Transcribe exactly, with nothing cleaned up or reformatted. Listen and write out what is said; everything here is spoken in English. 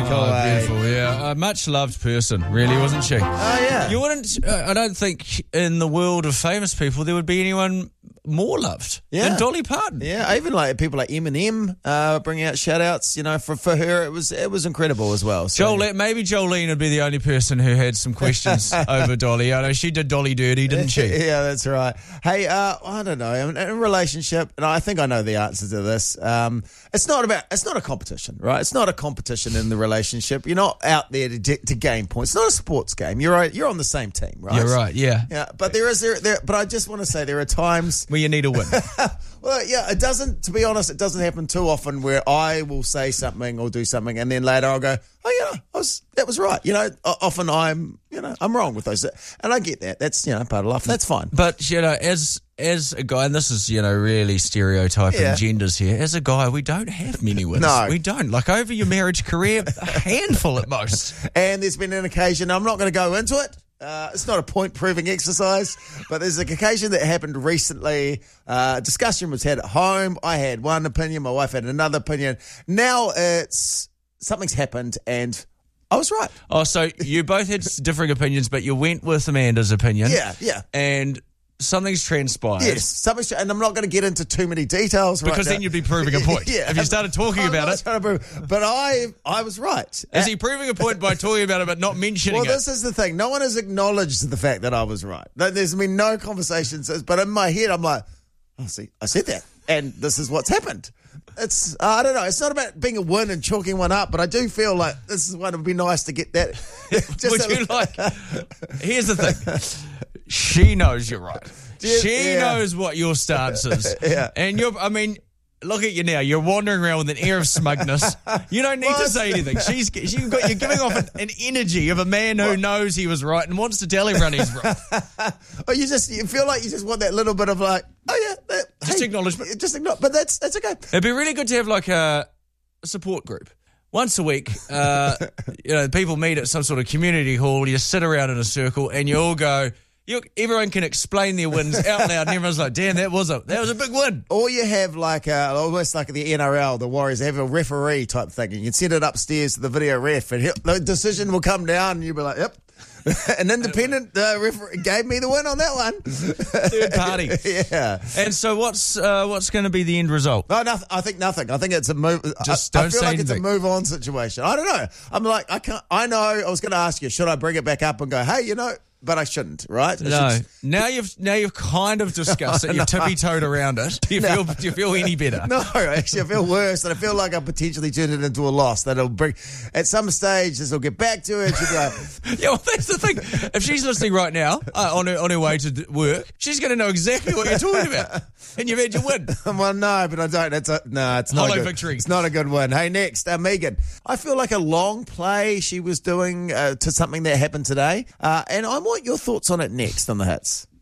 Oh, away. beautiful, yeah. A much-loved person, really, wasn't she? Oh, yeah. You wouldn't, uh, I don't think in the world of famous people there would be anyone more loved Yeah. than Dolly Parton. Yeah, even like people like Eminem uh, bringing out shout-outs, you know, for, for her, it was it was incredible as well. So, Jolene, maybe Jolene would be the only person who had some questions over Dolly. I know she did Dolly dirty, didn't she? Yeah, that's right. Hey, uh, I don't know, in a relationship, and I think I know the answer to this. Um, it's not about, it's not a competition, right? It's not a competition in the relationship. You're not out there to, to gain points. It's not a sports game. You're right, you're on the same team, right? You're right, yeah. Yeah, but there is there, there. But I just want to say there are times. Where you need a win. Well, yeah, it doesn't, to be honest, it doesn't happen too often where I will say something or do something and then later I'll go, oh, yeah, I was, that was right. You know, often I'm, you know, I'm wrong with those. And I get that. That's, you know, part of life. That's fine. But, you know, as as a guy, and this is, you know, really stereotyping Yeah. genders here, as a guy, we don't have many wins. No. We don't. Like, over your marriage career, a handful at most. And there's been an occasion, I'm not going to go into it. Uh, it's not a point-proving exercise, but there's an occasion that happened recently. Uh, discussion was had at home. I had one opinion. My wife had another opinion. Now it's something's happened, and I was right. Oh, so you both had differing opinions, but you went with Amanda's opinion. Yeah, yeah. And something's transpired. Yes, something's, and I'm not going to get into too many details right Because now. then you'd be proving a point. Yeah. If you started talking I'm about not it. trying to prove- but I, I was right. Is he proving a point by talking about it but not mentioning Well, it? this is the thing. No one has acknowledged the fact that I was right. There's been no conversations, but in my head, I'm like, oh, see, I said that, and this is what's happened. It's, uh, I don't know. It's not about being a win and chalking one up, but I do feel like this is one. It would be nice to get that. Just Would a- you like... Here's the thing. She knows you're right. Yeah, She yeah. knows what your stance is. Yeah. And you're, I mean... Look at you now. You're wandering around with an air of smugness. You don't need Well, to say anything. She's you've got, you're giving off an, an energy of a man who knows he was right and wants to tell everyone he's right. Or you just you feel like you just want that little bit of like, oh yeah, that, Just hey, acknowledgement. just acknowledge. But that's that's okay. It'd be really good to have like a, a support group. Once a week, uh, you know, people meet at some sort of community hall. You sit around in a circle and you all go. You, everyone can explain their wins out loud, and everyone's like, "Damn, that was a that was a big win." Or you have like a, almost like the N R L, the Warriors have a referee type thing, and you can send it upstairs to the video ref, and he'll, the decision will come down, and you'll be like, "Yep." An independent uh, referee gave me the win on that one. Third party. Yeah. And so, what's uh, what's going to be the end result? No, nothing. I think nothing. I think it's a move. Just I, don't I feel say like it's a anything. move on situation. I don't know. I'm like, I can't. I know. I was going to ask you, should I bring it back up and go, hey, you know, but I shouldn't, right? I No. should- Now you've now you've kind of discussed it. You've tippy toed around it. Do you No. feel do you feel any better? No, actually, I feel worse, and I feel like I potentially turned it into a loss. That it'll bring at some stage. This will get back to her. She'll be like, Yeah, well, that's the thing. If she's listening right now uh, on her on her way to d- work, she's going to know exactly what you're talking about, and you've had your win. well, no, but I don't. It's a, no, it's not Hollow a good, victory. It's not a good win. Hey, next, uh, Megan. I feel like a long play she was doing uh, to something that happened today, uh, and I want your thoughts on it next on the hits.